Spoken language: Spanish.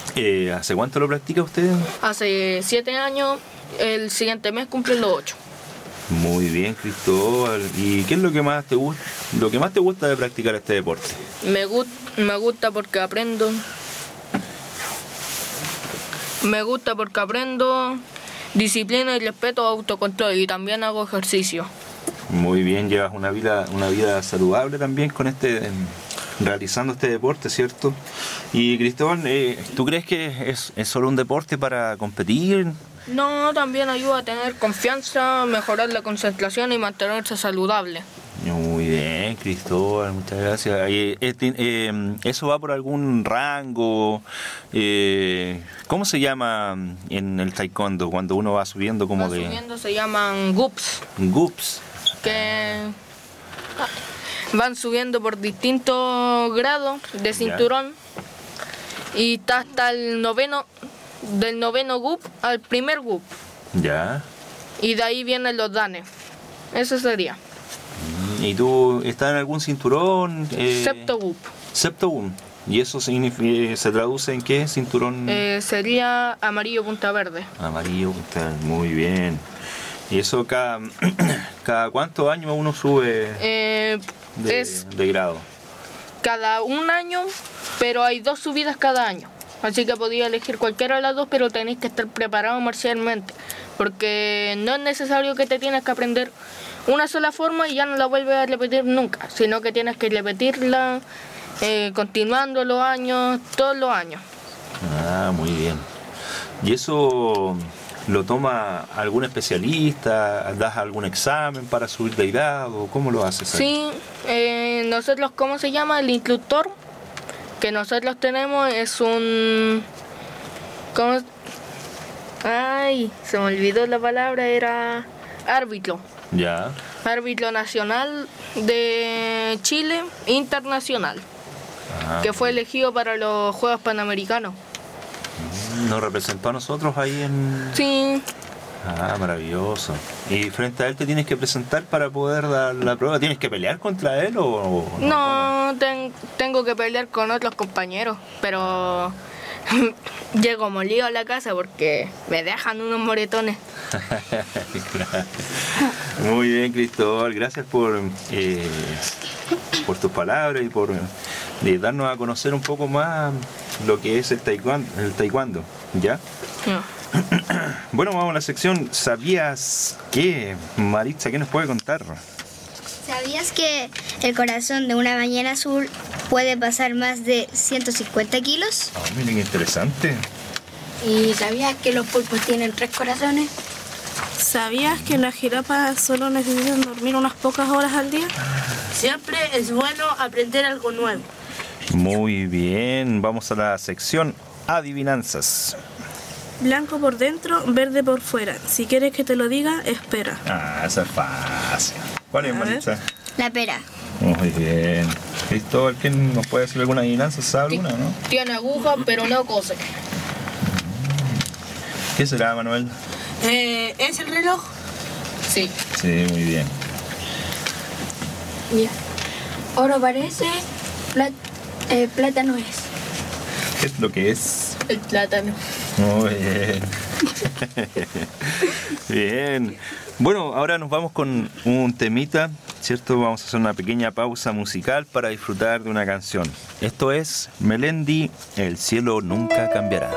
¿Hace cuánto lo practica usted? Hace 7 años, el siguiente mes cumplen los 8. Muy bien, Cristóbal. ¿Y qué es lo que más te gusta, de practicar este deporte? Me gusta porque aprendo. Me gusta porque aprendo disciplina y respeto, autocontrol, y también hago ejercicio. Muy bien, llevas una vida saludable también con realizando este deporte, ¿cierto? Y Cristóbal, ¿tú crees que es solo un deporte para competir? No, también ayuda a tener confianza, mejorar la concentración y mantenerse saludable. Muy bien, Cristóbal, muchas gracias. ¿Eso va por algún rango? ¿Cómo se llama en el taekwondo cuando uno va subiendo Subiendo se llaman GUPs. GUPs. Que van subiendo por distintos grados de cinturón. Ya. Y está hasta el noveno, del noveno GUP al primer GUP. Ya. Y de ahí vienen los danes. Eso sería. ¿Y tú estás en algún cinturón? Septo GUP. Septo GUP. ¿Y eso se traduce en qué cinturón? Sería amarillo punta verde. Amarillo punta verde, muy bien. ¿Y eso cada cuántos años uno sube de grado? Cada un año, pero hay 2 subidas cada año. Así que podía elegir cualquiera de las 2, pero tenéis que estar preparado marcialmente. Porque no es necesario que te tienes que aprender una sola forma y ya no la vuelves a repetir nunca, sino que tienes que repetirla continuando los años, todos los años. Ah, muy bien. ¿Y eso lo toma algún especialista? ¿Das algún examen para subir de grado? ¿Cómo lo haces? Sí, nosotros, ¿cómo se llama? El instructor que nosotros tenemos es un... ¿Cómo? Ay, se me olvidó la palabra, era árbitro. Ya. Árbitro nacional de Chile, internacional, que fue elegido para los Juegos Panamericanos. ¿Nos representó a nosotros ahí en...? Sí. Ah, maravilloso. ¿Y frente a él te tienes que presentar para poder dar la prueba? ¿Tienes que pelear contra él o no? Tengo que pelear con otros compañeros, pero llego molido a la casa porque me dejan unos moretones. Claro. Muy bien, Cristóbal, gracias por tus palabras y por darnos a conocer un poco más lo que es el taekwondo, ¿ya? No. Bueno, vamos a la sección ¿Sabías qué? Maritza, ¿qué nos puede contar? ¿Sabías que el corazón de una ballena azul puede pesar más de 150 kilos? Oh, miren, qué interesante. ¿Y sabías que los pulpos tienen 3 corazones? ¿Sabías que las jirafas solo necesitan dormir unas pocas horas al día? Siempre es bueno aprender algo nuevo. Muy bien, vamos a la sección Adivinanzas. Blanco por dentro, verde por fuera. Si quieres que te lo diga, espera. Ah, esa es fácil. ¿Cuál es, Maritza? La pera. Muy bien. Cristóbal, ¿quién nos puede decir alguna adivinanza? ¿Sabe alguna, no? Tiene aguja, pero no cose. ¿Qué será, Manuel? ¿Es el reloj? Sí. Sí, muy bien. Ya. Oro parece, plata no es. ¿Qué es lo que es? El plátano. Muy bien. Bien. Bueno, ahora nos vamos con un temita, ¿cierto? Vamos a hacer una pequeña pausa musical para disfrutar de una canción. Esto es Melendi, El cielo nunca cambiará.